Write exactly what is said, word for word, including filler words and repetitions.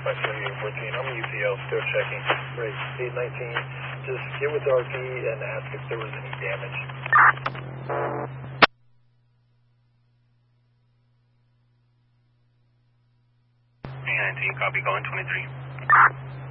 five seventy-eight fourteen. I'm U P L, still checking. Right, eight nineteen. Just get with R P and ask if there was any damage. eight nineteen, copy, going twenty-three.